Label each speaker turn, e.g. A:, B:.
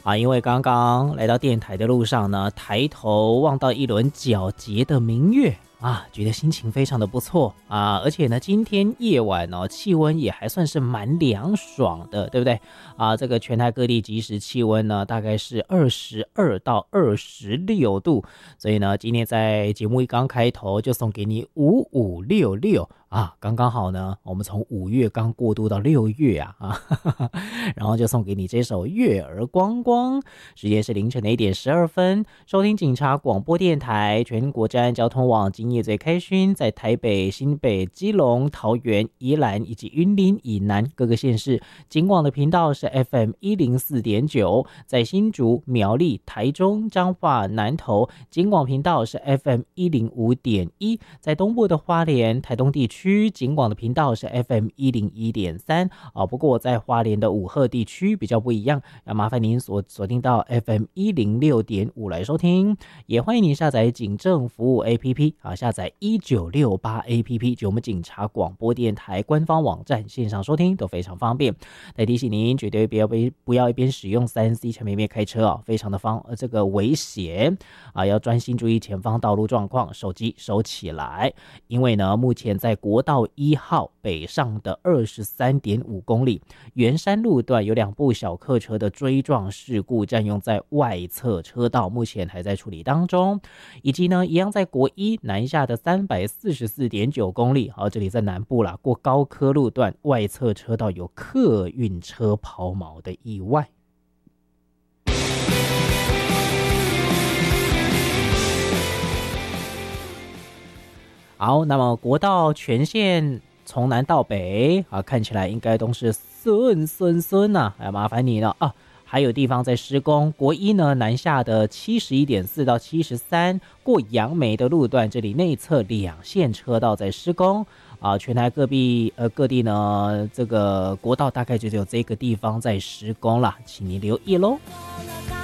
A: 因为刚刚来到电台的路上呢，抬头望到一轮皎洁的明月觉得心情非常的不错而且呢，今天夜晚气温也还算是蛮凉爽的，对不对这个全台各地即时气温呢，大概是22到26度，所以呢，今天在节目一刚开头就送给你5566刚刚好呢，我们从5月刚过渡到6月然后就送给你这首月儿光光。时间是凌晨的1点12分，收听警察广播电台全国治安交通网，今夜最开勋，在台北、新北、基隆、桃园、宜兰以及云林以南各个县市，警广的频道是 FM 104.9，在新竹、苗栗、台中、彰化、南投，警广频道是 FM 105.1，在东部的花莲、台东地区，警广的频道是 FM 101.3不过在花莲的武鹤地区比较不一样，要麻烦您锁定到 FM 106.5来收听，也欢迎您下载警政服务 APP 下载1968 APP， 就我们警察广播电台官方网站，线上收听都非常方便。再提醒您，绝对不要一边使用 3C 产品一边开车非常的这个危险要专心注意前方道路状况，手机收起来，因为呢，目前在国道1号北上的 23.5 公里圆山路段有2部小客车的追撞事故，占用在外侧车道，目前还在处理当中。以及呢，一样在国一南下的 344.9 公里这里在南部啦，过高科路段外侧车道有客运车抛锚的意外。好，那么国道全线从南到北看起来应该都是顺麻烦你了还有地方在施工，国一呢南下的 71.4 到73过杨梅的路段，这里内侧2线车道在施工全台各地呢，这个国道大概就只有这个地方在施工啦，请你留意咯。